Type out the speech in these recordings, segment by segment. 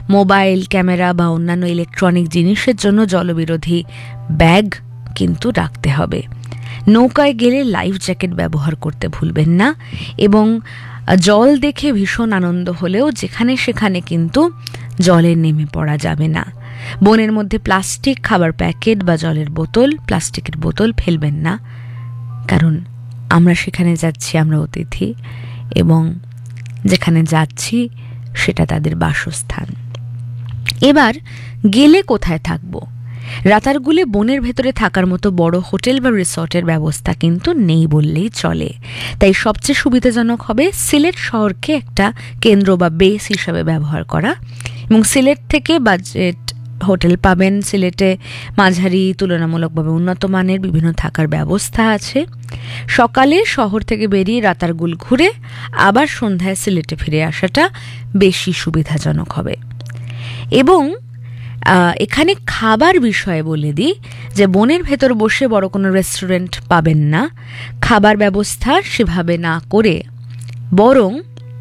Mobile, camera বা অন্যান্য electronic জিনিসের জন্য জলবিরোধী ব্যাগ কিন্তু রাখতে হবে। নৌকায় গেলে লাইফ জ্যাকেট ব্যবহার করতে ভুলবেন না এবং জল দেখে ভীষণ আনন্দ হলেও যেখানে সেখানে কিন্তু জলে নেমে পড়া যাবে না। বনের মধ্যে প্লাস্টিক, খাবার প্যাকেট বা জলের বোতল, প্লাস্টিকের বোতল ফেলবেন না, কারণ আমরা সেখানে যাচ্ছি, আমরা অতিথি, এবং যেখানে যাচ্ছি সেটা তাদের বাসস্থান। এবার গেলে কোথায় থাকবো? রাতারগুলে বনের ভেতরে থাকার মতো বড় হোটেল বা রিসর্টের ব্যবস্থা কিন্তু নেই বললেই চলে। তাই সবচেয়ে সুবিধাজনক হবে সিলেট শহরকে একটা কেন্দ্র বা বেস হিসাবে ব্যবহার করা, এবং সিলেট থেকে বাজেট হোটেল পাবেন। সিলেটে মাঝারি, তুলনামূলকভাবে উন্নত মানের বিভিন্ন থাকার ব্যবস্থা আছে। সকালে শহর থেকে বেরিয়ে রাতারগুল ঘুরে আবার সন্ধ্যায় সিলেটে ফিরে আসাটা বেশি সুবিধাজনক হবে। এবং এখানে খাবার বিষয়ে বলে দিই যে বনের ভেতর বসে বড় কোনো রেস্টুরেন্ট পাবেন না। খাবার ব্যবস্থা সেভাবে না করে বরং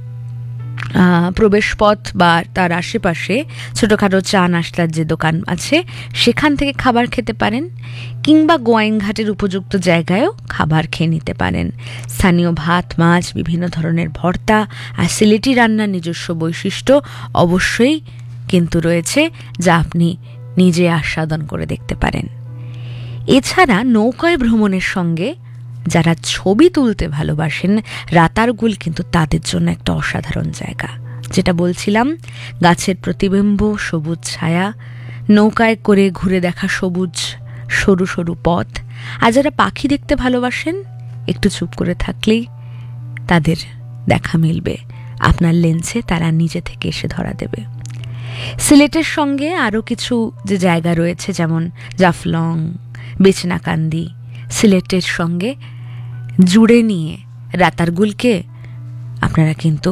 প্রবেশপথ বা তার আশেপাশে ছোটোখাটো চা নাশতার যে দোকান আছে সেখান থেকে খাবার খেতে পারেন, কিংবা গোয়াইনঘাটের উপযুক্ত জায়গায়ও খাবার খেয়ে নিতে পারেন। স্থানীয় ভাত, মাছ, বিভিন্ন ধরনের ভর্তা আর সিলেটি রান্নার নিজস্ব বৈশিষ্ট্য অবশ্যই কিন্তু রয়েছে, যা আপনি নিজে আস্বাদন করে দেখতে পারেন। এছাড়া নৌকায় ভ্রমণের সঙ্গে যারা ছবি তুলতে ভালোবাসেন, রাতারগুল কিন্তু তাদের জন্য একটা অসাধারণ জায়গা। যেটা বলছিলাম, গাছের প্রতিবিম্ব, সবুজ ছায়া, নৌকায় করে ঘুরে দেখা সবুজ সরু সরু পথ। আর যারা পাখি দেখতে ভালোবাসেন, একটু চুপ করে থাকলেই তাদের দেখা মিলবে, আপনার লেন্সে তারা নিজে থেকে এসে ধরা দেবে। সিলেটের সঙ্গে আরও কিছু যে জায়গা রয়েছে, যেমন জাফলং, বেচনাকান্দি, সিলেটের সঙ্গে জুড়ে নিয়ে রাতারগুলকে আপনারা কিন্তু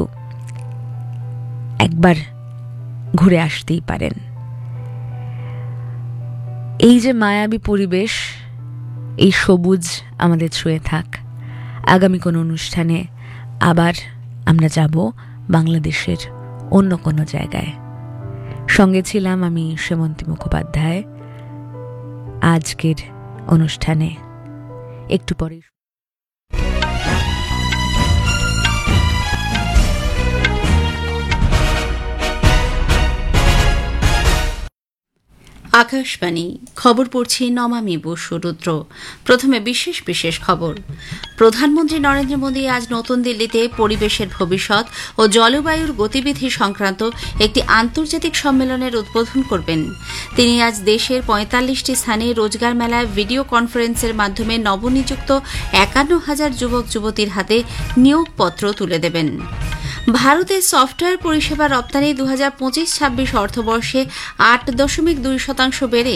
একবার ঘুরে আসতেই পারেন। এই যে মায়াবী পরিবেশ, এই সবুজ আমাদের ছুঁয়ে থাক। আগামী কোনো অনুষ্ঠানে আবার আমরা যাব বাংলাদেশের অন্য কোনো জায়গায়। সঙ্গে ছিলাম আমি সেমন্তী মুখোপাধ্যায়। আজকের অনুষ্ঠানে একটু পরে আকাশবাণী খবর পড়ছি নমামি বসু রুদ্র। প্রথমে বিশেষ বিশেষ খবর। প্রধানমন্ত্রী নরেন্দ্র মোদী আজ নতুন দিল্লিতে পরিবেশের ভবিষ্যৎ ও জলবায়ুর গতিবিধি সংক্রান্ত একটি আন্তর্জাতিক সম্মেলনের উদ্বোধন করবেন। তিনি আজ দেশের ৪৫টি স্থানে রোজগার মেলায় ভিডিও কনফারেন্সের মাধ্যমে নবনিযুক্ত ৫১,০০০ যুবক যুবতীর হাতে নিয়োগপত্র তুলে দেবেন। ভারতের সফটওয়্যার পরিষেবা রপ্তানি ২০২৫-২৬ অর্থবর্ষে ৮.২% বেড়ে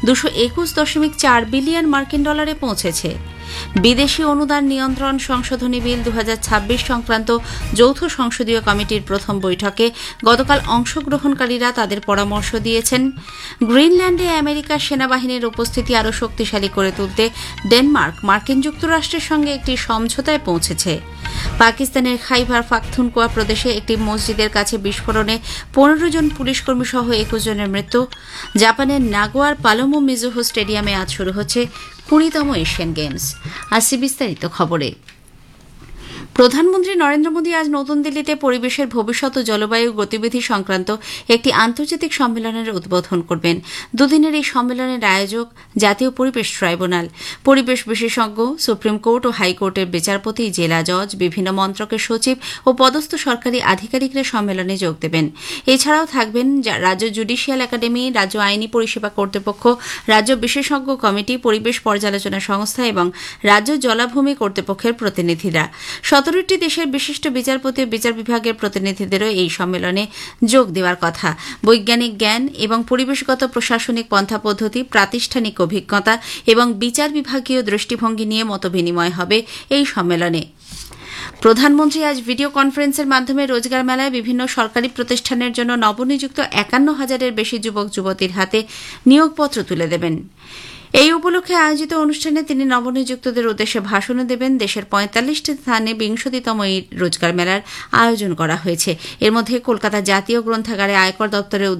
২২১.৪ বিলিয়ন মার্কিন ডলারে পৌঁছেছে। বিদেশি অনুদান নিয়ন্ত্রণ সংশোধনী বিল ২০২৬ সংক্রান্ত যৌথ সংসদীয় কমিটির প্রথম বৈঠকে গতকাল অংশগ্রহণকারীরা তাদের পরামর্শ দিয়েছেন। গ্রিনল্যান্ডে আমেরিকার সেনাবাহিনীর উপস্থিতি আরও শক্তিশালী করে তুলতে ডেনমার্ক মার্কিন যুক্তরাষ্ট্রের সঙ্গে একটি সমঝোতায় পৌঁছেছে। পাকিস্তানের খাইবার পাখতুনখোয়া প্রদেশে একটি মসজিদের কাছে বিস্ফোরণে ১৫ জন পুলিশকর্মী সহ ২১ জনের মৃত্যু। জাপানের নাগোয়ার পালোমো মিজুহো স্টেডিয়ামে আজ শুরু হচ্ছে ২০তম এশিয়ান গেমস। আসছে বিস্তারিত খবরে। প্রধানমন্ত্রী নরেন্দ্র মোদী আজ নতুন দিল্লিতে পরিবেশের ভবিষ্যৎ ও জলবায়ু গতিবিধি সংক্রান্ত একটি আন্তর্জাতিক সম্মেলনের উদ্বোধন করবেন। দুদিনের এই সম্মেলনের আয়োজক জাতীয় পরিবেশ ট্রাইব্যুনাল। পরিবেশ বিশেষজ্ঞ, সুপ্রিম কোর্ট ও হাইকোর্টের বিচারপতি, জেলা জজ, বিভিন্ন মন্ত্রকের সচিব ও পদস্থ সরকারি আধিকারিকরা সম্মেলনে যোগ দেবেন। এছাড়াও থাকবেন রাজ্য জুডিশিয়াল একাডেমি, রাজ্য আইনি পরিষেবা কর্তৃপক্ষ, রাজ্য বিশেষজ্ঞ কমিটি, পরিবেশ পর্যালোচনা সংস্থা এবং রাজ্য জলাভূমি কর্তৃপক্ষের প্রতিনিধিরা। ১৭টি দেশের বিশিষ্ট বিচারপতি ও বিচার বিভাগের প্রতিনিধিদেরও এই সম্মেলনে যোগ দেওয়ার কথা। বৈজ্ঞানিক জ্ঞান এবং পরিবেশগত প্রশাসনিক পন্থা পদ্ধতি, প্রাতিষ্ঠানিক অভিজ্ঞতা এবং বিচার বিভাগীয় দৃষ্টিভঙ্গি নিয়ে মতবিনিময় হবে এই সম্মেলনে। প্রধানমন্ত্রী আজ ভিডিও কনফারেন্সের মাধ্যমে রোজগার মেলায় বিভিন্ন সরকারি প্রতিষ্ঠানের জন্য নবনিযুক্ত ৫১,০০০-এর বেশি যুবক যুবতীর হাতে নিয়োগপত্র তুলে দেবেন। এই উপলক্ষে আয়োজিত অনুষ্ঠানে তিনি নবনিযুক্তদের উদ্দেশ্যে ভাষণও দেবেন। দেশের ৪৫টি স্থানে ২০তম এই রোজগার মেলার আয়োজন করা হয়েছে। এর মধ্যে কলকাতা জাতীয় গ্রন্থাগারে আয়কর দপ্তরের